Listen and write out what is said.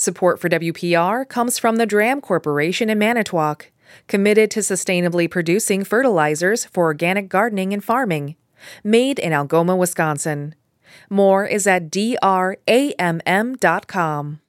Support for WPR comes from the Dram Corporation in Manitowoc, committed to sustainably producing fertilizers for organic gardening and farming. Made in Algoma, Wisconsin. More is at dramm.com.